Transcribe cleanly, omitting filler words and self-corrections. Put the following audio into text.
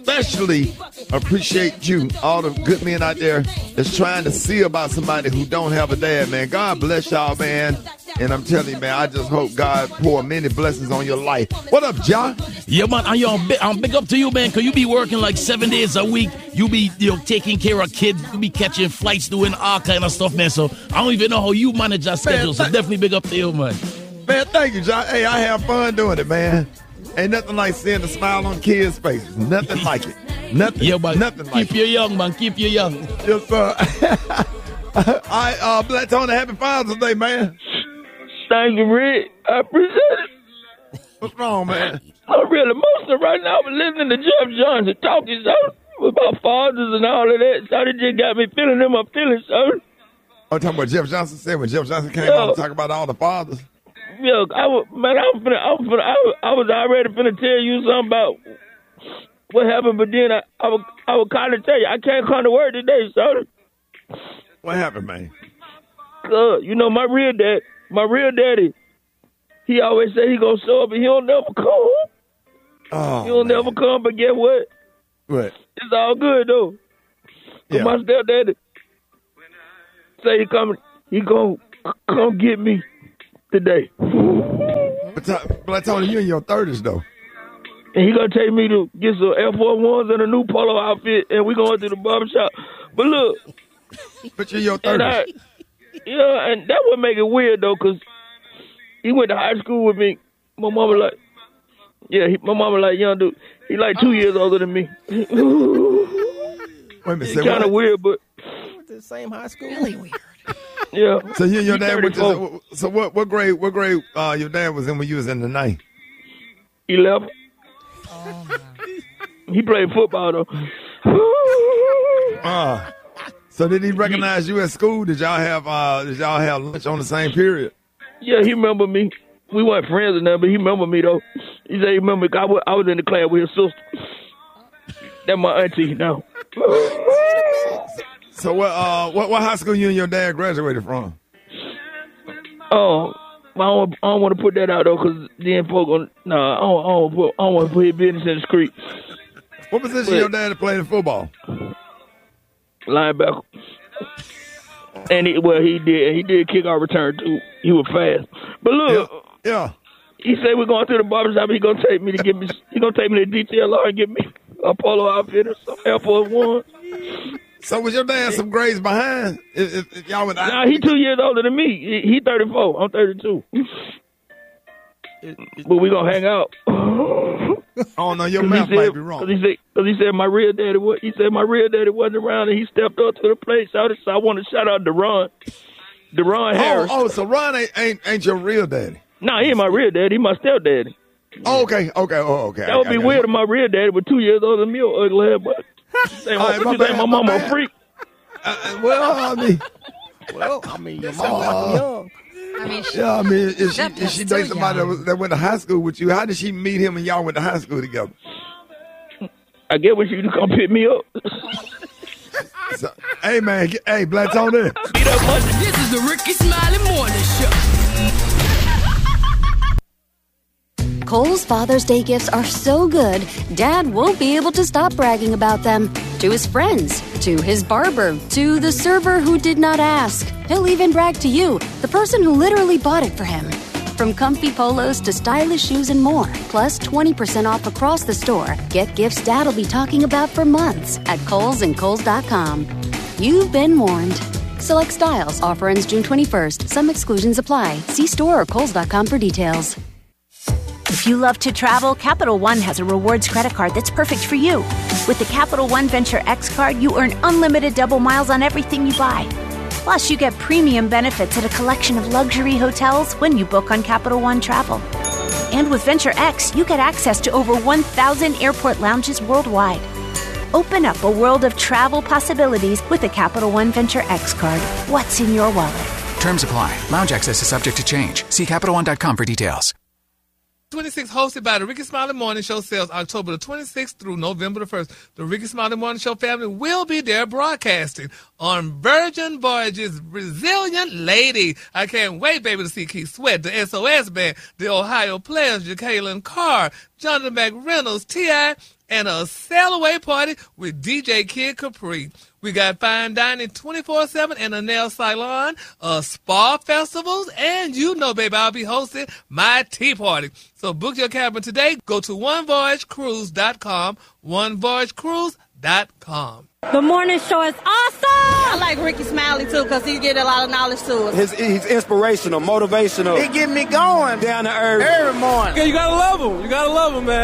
especially appreciate you, all the good men out there that's trying to see about somebody who don't have a dad, man. God bless y'all, man. And I'm telling you, man, I just hope God pour many blessings on your life. What up, John? Yeah, man, I'm big up to you, man, because you be working like 7 days a week. You be, taking care of kids. You be catching flights, doing all kind of stuff, man. So I don't even know how you manage your schedule. So definitely big up to you, man. Man, thank you, John. Hey, I have fun doing it, man. Ain't nothing like seeing the smile on kids' faces. Nothing like it. Nothing. Yeah, but nothing like it. Keep you young, man. Keep you young. Yes, sir. Black Tony, happy Father's Day, man. Thank you, Rick. I appreciate it. What's wrong, man? I'm really emotional right now. I've been listening to Jeff Johnson talking about fathers and all of that. So it just got me feeling in my feelings, son. Oh, talking about Jeff Johnson said when Jeff Johnson came out to talk about all the fathers. Yeah, I was already finna tell you something about what happened, but then I was kind of tell you I can't come to work today, son. What happened, man? My real daddy, he always say he gonna show up and he'll never come. Oh, he'll never come, but guess what? What? It's all good though. Yeah. My stepdaddy say he gonna come get me today. But I told you in your 30s though. And he gonna take me to get some Air Force Ones and a new polo outfit, and we going to the barbershop. But look, but you're in your 30s. And that would make it weird though, cause he went to high school with me. My mama like, young dude. He like 2 years older than me. Wait a minute, it's kind of weird, but went to the same high school. Really weird. Yeah. So you and your dad went to. So what grade? What grade? Your dad was in when you was in the 9th? 11. Oh my. He played football though. So did he recognize you at school? Did y'all have lunch on the same period? Yeah, he remember me. We weren't friends or nothing, but he remember me though. He said he remember me. I was in the class with his sister. That's my auntie now. So what high school you and your dad graduated from? Oh, I don't want to put that out though, cause then folk gonna I don't want to put his business in the street. What position your dad played in football? Linebacker. And he did kick our return too. He was fast. But look, yeah. He said we're going to the barbershop. He gonna take me to DTLR and get me a polo outfit or some Air Force One. So was your dad some grades behind? If y'all went Nah, he 2 years older than me. He 34. I'm 32. But we gonna hang out. Oh no, your math might be wrong. Cause he said my real daddy wasn't around, and he stepped up to the plate. So I want to shout out Deron Harris. Oh, so Ron ain't your real daddy? No, he ain't my real daddy. He my stepdaddy. Oh, okay. Okay. That would be weird if my real daddy was 2 years older than me, or ugly head, but my mama a freak. Well, I mean, your mama young. If she dates somebody that went to high school with you, how did she meet him and y'all went to high school together? I get when she come pick me up. So, hey, man. Hey, Black Tony. This is the Ricky Smiley Morning Show. Kohl's Father's Day gifts are so good, Dad won't be able to stop bragging about them. To his friends, to his barber, to the server who did not ask. He'll even brag to you, the person who literally bought it for him. From comfy polos to stylish shoes and more, plus 20% off across the store. Get gifts Dad'll be talking about for months at Kohl's and Kohl's.com. You've been warned. Select styles. Offer ends June 21st. Some exclusions apply. See store or Kohl's.com for details. If you love to travel, Capital One has a rewards credit card that's perfect for you. With the Capital One Venture X card, you earn unlimited double miles on everything you buy. Plus, you get premium benefits at a collection of luxury hotels when you book on Capital One Travel. And with Venture X, you get access to over 1,000 airport lounges worldwide. Open up a world of travel possibilities with the Capital One Venture X card. What's in your wallet? Terms apply. Lounge access is subject to change. See CapitalOne.com for details. 26, hosted by the Ricky Smiley Morning Show, sales October the 26th through November the 1st. The Ricky Smiley Morning Show family will be there broadcasting on Virgin Voyages Resilient Lady. I can't wait, baby, to see Keith Sweat, the SOS Band, the Ohio Players, Jacqueline Carr, Jonathan McReynolds, T.I., and a sail away party with DJ Kid Capri. We got fine dining 24/7 and a nail salon, spa festivals, and you know, baby, I'll be hosting my tea party. So book your cabin today. Go to onevoyagecruise.com, onevoyagecruise.com. The morning show is awesome! I like Ricky Smiley, too, because he get a lot of knowledge to us. He's inspirational, motivational. He get me going down to earth every morning. Yeah, you gotta love him. You gotta love him, man.